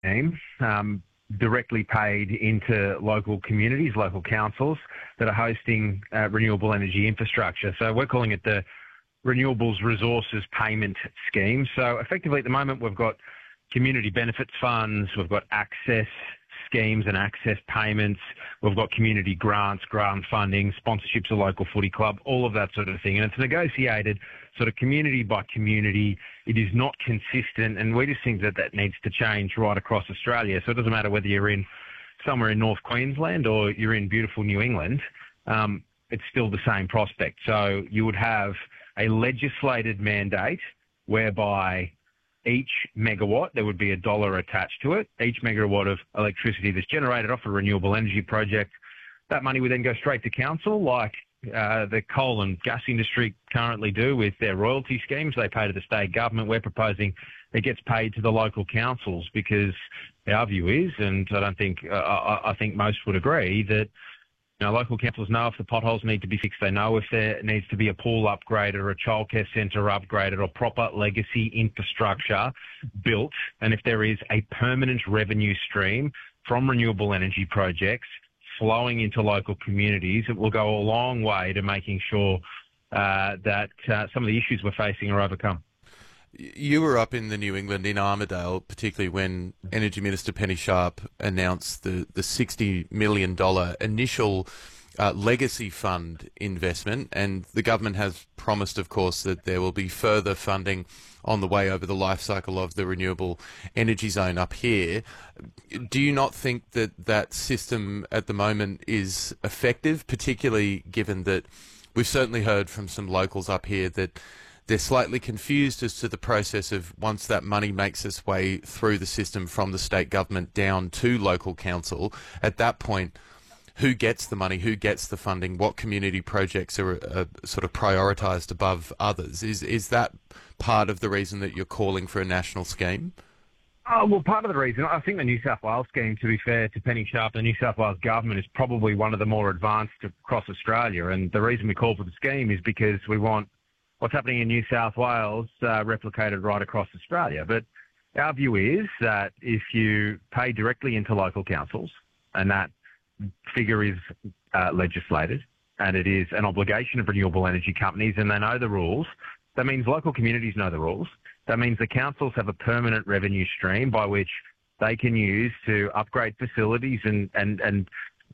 scheme directly paid into local communities, local councils that are hosting renewable energy infrastructure. So we're calling it the Renewables Resources Payment Scheme. So effectively at the moment we've got community benefits funds, we've got access schemes and access payments, we've got community grants, grant funding, sponsorships of local footy club, all of that sort of thing. And it's negotiated sort of community by community. It is not consistent, and we just think that that needs to change right across Australia. So it doesn't matter whether you're in somewhere in North Queensland or you're in beautiful New England, it's still the same prospect. So you would have a legislated mandate whereby each megawatt, there would be $1 attached to it. Each megawatt of electricity that's generated off a renewable energy project, that money would then go straight to council, like the coal and gas industry currently do with their royalty schemes. They pay to the state government. We're proposing it gets paid to the local councils, because our view is, and I think most would agree, that local councils know if the potholes need to be fixed. They know if there needs to be a pool upgraded or a childcare centre upgraded or proper legacy infrastructure built. And if there is a permanent revenue stream from renewable energy projects flowing into local communities, it will go a long way to making sure that some of the issues we're facing are overcome. You were up in the New England in Armidale, particularly when Energy Minister Penny Sharp announced the $60 million initial legacy fund investment, and the government has promised, of course, that there will be further funding on the way over the life cycle of the renewable energy zone up here. Do you not think that that system at the moment is effective, particularly given that we've certainly heard from some locals up here that they're slightly confused as to the process of, once that money makes its way through the system from the state government down to local council, at that point, who gets the money, who gets the funding, what community projects are sort of prioritised above others? Is that part of the reason that you're calling for a national scheme? Well, part of the reason, I think the New South Wales scheme, to be fair to Penny Sharp, the New South Wales government is probably one of the more advanced across Australia. And the reason we call for the scheme is because we want what's happening in New South Wales replicated right across Australia. But our view is that if you pay directly into local councils, and that figure is legislated, and it is an obligation of renewable energy companies, and they know the rules, that means local communities know the rules. That means the councils have a permanent revenue stream by which they can use to upgrade facilities and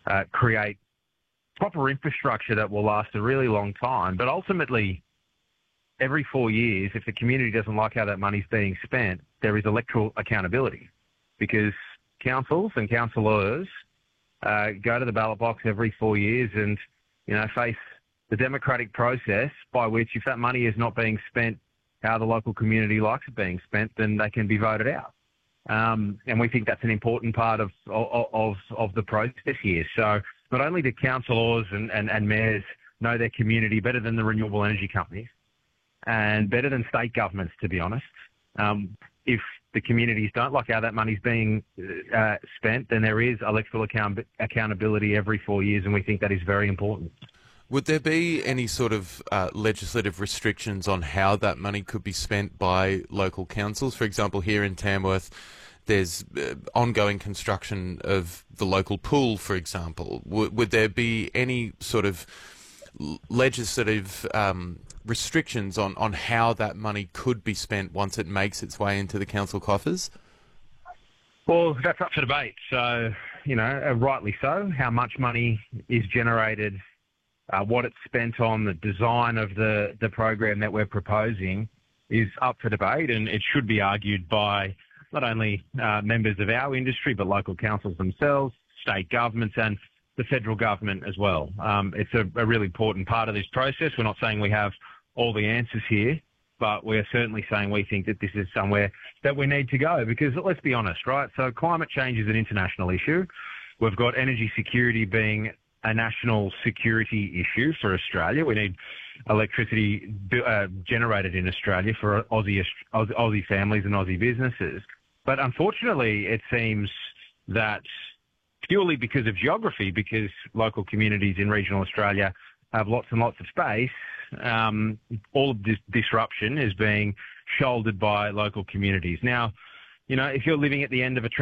create proper infrastructure that will last a really long time. But ultimately, every 4 years, if the community doesn't like how that money's being spent, there is electoral accountability, because councils and councillors go to the ballot box every 4 years and, face the democratic process by which, if that money is not being spent how the local community likes it being spent, then they can be voted out. And we think that's an important part of the process here. So not only do councillors and mayors know their community better than the renewable energy companies, and better than state governments, to be honest. If the communities don't like how that money's being spent, then there is electoral accountability every 4 years, and we think that is very important. Would there be any sort of legislative restrictions on how that money could be spent by local councils? For example, here in Tamworth, there's ongoing construction of the local pool, for example. Would there be any sort of legislative restrictions on how that money could be spent once it makes its way into the council coffers? Well, that's up for debate. So, rightly so, how much money is generated, what it's spent on, the design of the program that we're proposing is up for debate, and it should be argued by not only members of our industry, but local councils themselves, state governments, and the federal government as well. It's a really important part of this process. We're not saying we have all the answers here, but we're certainly saying we think that this is somewhere that we need to go, because let's be honest, right? So climate change is an international issue. We've got energy security being a national security issue for Australia. We need electricity generated in Australia for Aussie families and Aussie businesses. But unfortunately, it seems that purely because of geography, because local communities in regional Australia have lots and lots of space, all of this disruption is being shouldered by local communities. Now, if you're living at the end of a